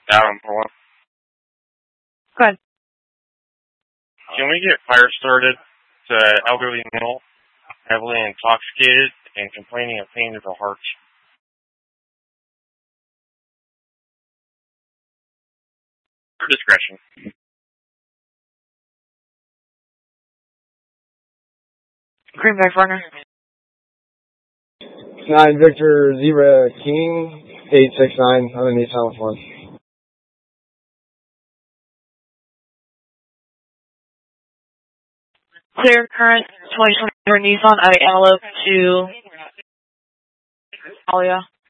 Adam for one. Go ahead. Can we get fire started? It's an elderly male, heavily intoxicated and complaining of pain in the heart. For discretion. Green Bay Partner. 9 Victor Zebra King, 869, underneath California. Clear current 2024 Nissan Ialo to Alia.